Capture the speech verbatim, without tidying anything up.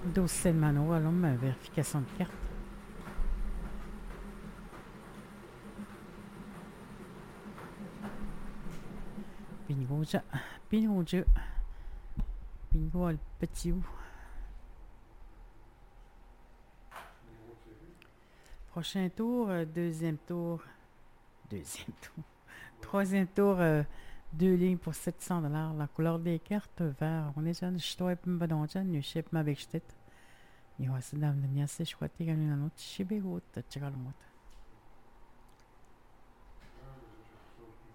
Dossier de mano, alors ma vérification de carte. Bingo, ja. Bingo, ja. Bingo, le petit ou. Prochain tour, euh, deuxième tour. Deuxième tour. Troisième tour, euh, deux lignes pour sept cents dollars. La couleur des cartes, vert. On est jeune, je dois être un bon jeune, je sais pas avec je t'ai. Il y a aussi dans le niasse, je crois que tu as une autre, je sais pas, tu as